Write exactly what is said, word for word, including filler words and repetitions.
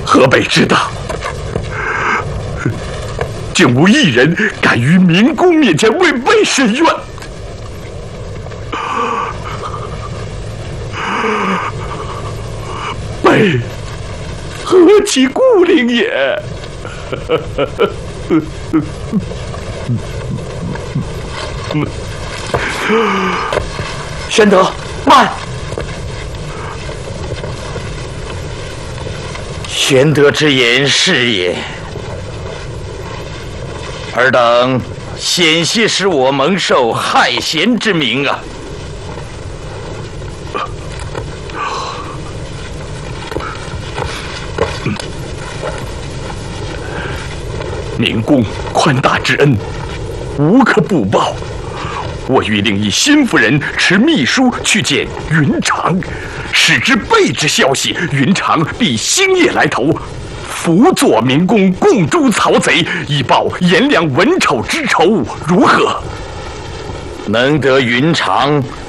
河北之大，竟无一人敢于明公面前为备申冤。备何其故灵也！ 玄德，慢！玄德之言是也，尔等险些使我蒙受害贤之名啊！ 明公宽大之恩，无可不报。我欲令一新夫人持密书去见云长，使之备之消息，云长必星夜来投，辅佐明公共诛曹贼，以报颜良文丑之仇，如何？ 能得云长